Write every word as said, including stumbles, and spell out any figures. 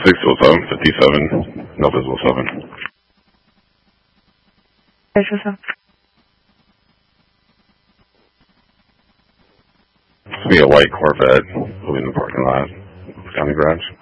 six oh seven, fifty-seven, no visible seven. six oh seven. It's be a white Corvette moving in the parking lot, county garage.